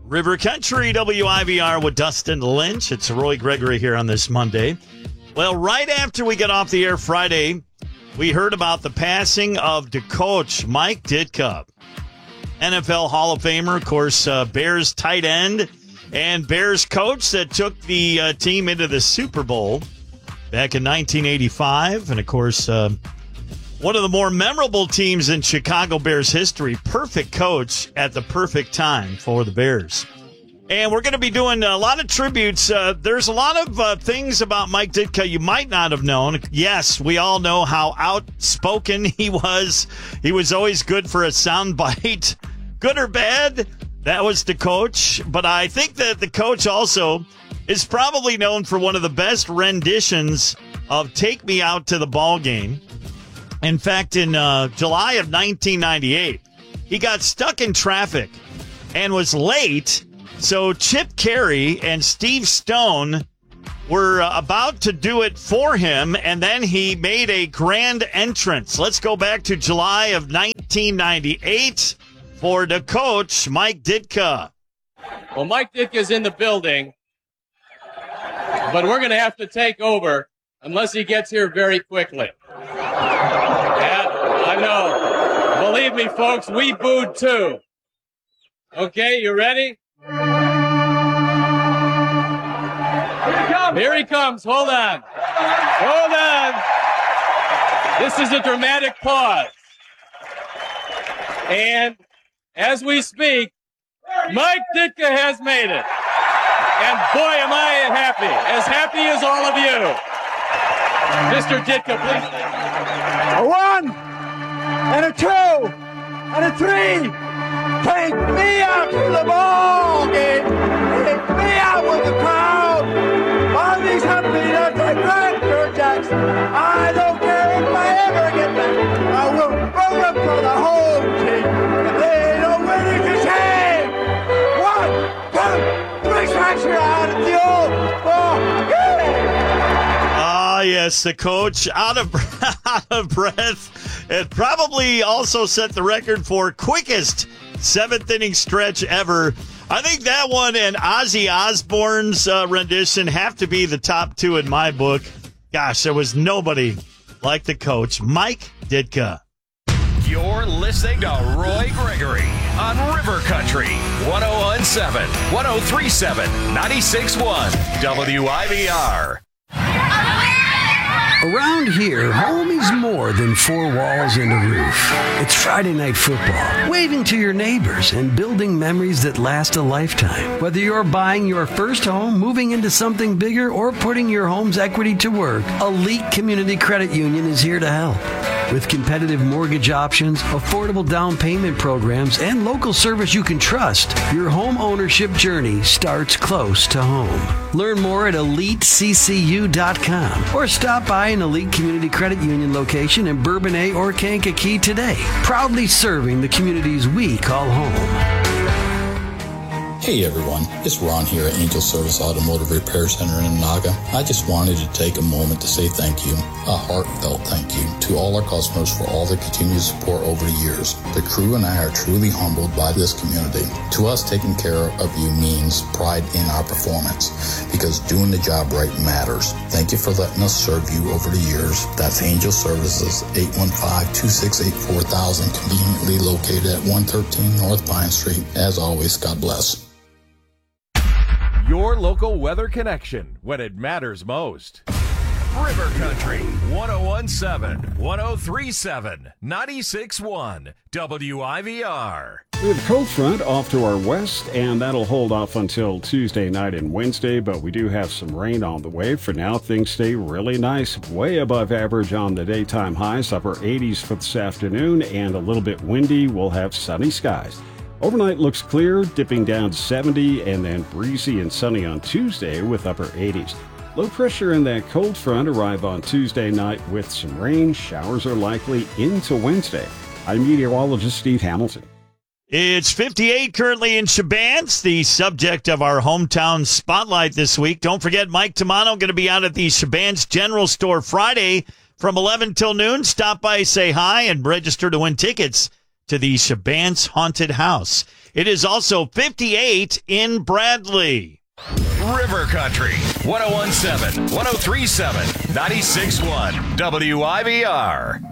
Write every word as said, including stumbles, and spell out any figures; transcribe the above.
River Country, W I V R with Dustin Lynch. It's Roy Gregory here on this Monday. Well, right after we got off the air Friday, we heard about the passing of the coach, Mike Ditka, N F L Hall of Famer, of course, uh, Bears tight end and Bears coach that took the uh, team into the Super Bowl back in nineteen eighty-five. And, of course, uh, one of the more memorable teams in Chicago Bears history. Perfect coach at the perfect time for the Bears. And we're going to be doing a lot of tributes. Uh, there's a lot of uh, things about Mike Ditka you might not have known. Yes, we all know how outspoken he was. He was always good for a soundbite. Good or bad, that was the coach. But I think that the coach also is probably known for one of the best renditions of Take Me Out to the Ball Game. In fact, in uh, July of nineteen ninety-eight, he got stuck in traffic and was late. So Chip Carey and Steve Stone were uh, about to do it for him, and then he made a grand entrance. Let's go back to July of nineteen ninety-eight for the coach, Mike Ditka. Well, Mike Ditka's in the building, but we're going to have to take over unless he gets here very quickly. Yeah, I know. Believe me, folks, we booed too. Okay, you ready? Here he comes. Hold on. Hold on. This is a dramatic pause. And as we speak, Mike Ditka has made it. And boy, am I happy. As happy as all of you. Mister Ditka, please. A one, and a two, and a three. Take me out to the ball game. Take me out with the crowd. All these happiness like Ranker Jackson. I don't care if I ever get back. I will roll up for the whole team. If they don't win, it's a shame. One, two, three strikes you're out at the old ball game. Ah, yes, the coach out of out of breath. It probably also set the record for quickest seventh inning stretch ever. I think that one and Ozzy Osbourne's uh, rendition have to be the top two in my book. Gosh, there was nobody like the coach, Mike Ditka. You're listening to Roy Gregory on River Country, one oh one point seven, one oh three point seven, ninety-six point one, W I V R. Around here, home is more than four walls and a roof. It's Friday night football, waving to your neighbors and building memories that last a lifetime. Whether you're buying your first home, moving into something bigger, or putting your home's equity to work, Elite Community Credit Union is here to help. With competitive mortgage options, affordable down payment programs, and local service you can trust, your home ownership journey starts close to home. Learn more at elite c c u dot com or stop by an Elite Community Credit Union location in Bourbonnais or Kankakee today. Proudly serving the communities we call home. Hey everyone, it's Ron here at Angel Service Automotive Repair Center in Naga. I just wanted to take a moment to say thank you, a heartfelt thank you, to all our customers for all their continued support over the years. The crew and I are truly humbled by this community. To us, taking care of you means pride in our performance, because doing the job right matters. Thank you for letting us serve you over the years. That's Angel Services, eight one five, two six eight, four thousand, conveniently located at one thirteen North Pine Street. As always, God bless. Your local weather connection when it matters most. River Country, one oh one point seven, one oh three point seven, ninety-six point one, W I V R. We have a cold front off to our west, and that'll hold off until Tuesday night and Wednesday, but we do have some rain on the way. For now, things stay really nice, way above average on the daytime highs, upper eighties for this afternoon, and a little bit windy. We'll have sunny skies. Overnight looks clear, dipping down to seventy, and then breezy and sunny on Tuesday with upper eighties. Low pressure and that cold front arrive on Tuesday night with some rain. Showers are likely into Wednesday. I'm meteorologist Steve Hamilton. It's fifty-eight currently in Shabans, the subject of our hometown spotlight this week. Don't forget, Mike Tamano going to be out at the Shabans General Store Friday from eleven till noon. Stop by, say hi, and register to win tickets to the Shabant's Haunted House. It is also fifty-eight in Bradley. River Country, one oh one seven, one oh three seven, ninety-six point one W I V R.